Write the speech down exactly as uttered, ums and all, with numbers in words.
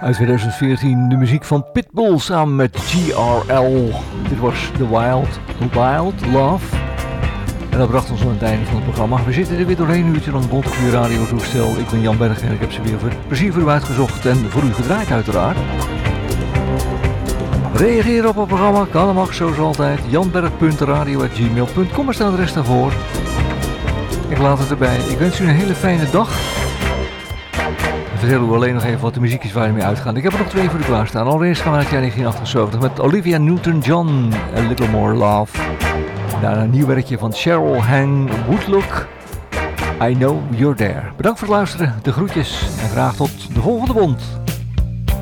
Uit twintig veertien de muziek van Pitbull samen met G R L. Dit was The Wild, Wild Love. En dat bracht ons aan het einde van het programma. We zitten er weer doorheen een uurtje lang Bontekoe Radio toestel. Ik ben Jan Berg en ik heb ze weer voor plezier voor u uitgezocht en voor u gedraaid uiteraard. Reageer op het programma kan en mag zoals altijd. janberg punt radio at gmail punt com is het adres daarvoor. Ik laat het erbij. Ik wens u een hele fijne dag. Vertel u alleen nog even wat de muziek is waar je mee uitgaat. Ik heb er nog twee voor u klaarstaan. Allereerst gaan we naar het jaar negentien achtenzeventig met Olivia Newton-John, A Little More Love. Daarna een nieuw werkje van Cheryl Hang Woodlook, I Know You're There. Bedankt voor het luisteren, de groetjes en graag tot de volgende bond.